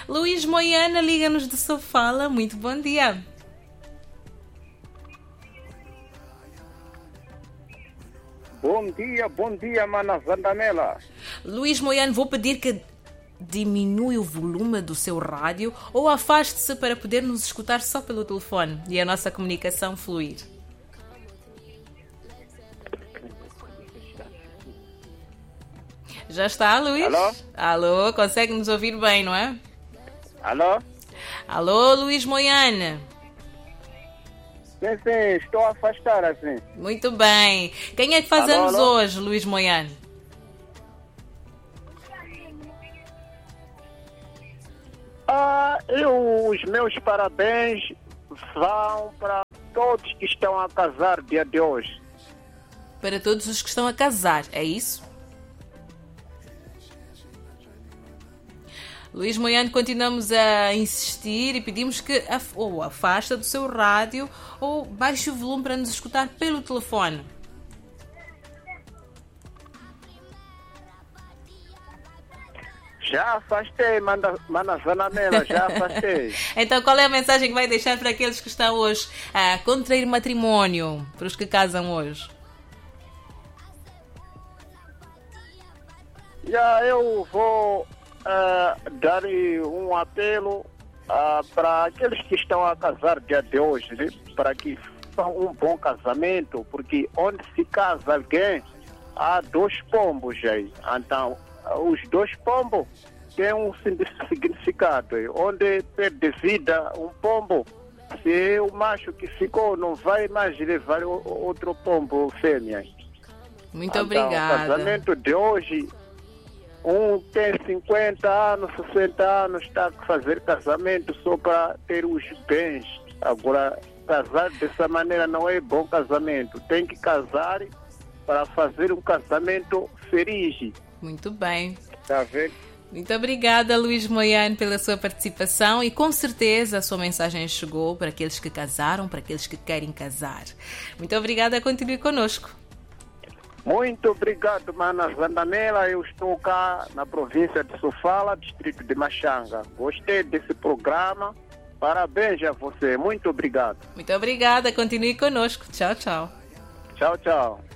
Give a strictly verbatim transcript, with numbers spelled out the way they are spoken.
Luís Moiana liga-nos de Sofala. Muito bom dia. Bom dia, bom dia, mana Zandanela. Luís Moiano, vou pedir que diminui o volume do seu rádio ou afaste-se para poder nos escutar só pelo telefone e a nossa comunicação fluir. Já está, Luís? Alô? Alô, consegue nos ouvir bem, não é? Alô? Alô, Luís Moiano. Sim, sim, estou a afastar assim. Muito bem. Quem é que faz Alô, anos alô? hoje, Luís Moiano? Ah, eu, os meus parabéns vão para todos que estão a casar dia de hoje. Para todos os que estão a casar, é isso? Luís Moiano, continuamos a insistir e pedimos que af- ou afasta do seu rádio ou baixe o volume para nos escutar pelo telefone. Já afastei, mana, mana Zandanela, já afastei. Então, qual é a mensagem que vai deixar para aqueles que estão hoje a contrair matrimónio, para os que casam hoje? Já eu vou ah, dar um apelo ah, para aqueles que estão a casar dia de hoje, né? Para que façam um bom casamento, porque onde se casa alguém, há dois pombos aí. Então, os dois pombos têm um significado. Onde perde vida um pombo, se o macho que ficou não vai mais levar o- outro pombo fêmea. Muito Então, o obrigada. casamento de hoje, um tem cinquenta anos, sessenta anos, está a fazer casamento só para ter os bens. Agora, casar dessa maneira não é bom casamento. Tem que casar para fazer um casamento feliz. Muito bem. Está a ver? Muito obrigada, Luís Moiano, pela sua participação e com certeza a sua mensagem chegou para aqueles que casaram, para aqueles que querem casar. Muito obrigada, continue conosco. Muito obrigado, mana Zandanela. Eu estou cá na província de Sofala, distrito de Machanga. Gostei desse programa. Parabéns a você. Muito obrigado. Muito obrigada, continue conosco. Tchau, tchau. Tchau, tchau.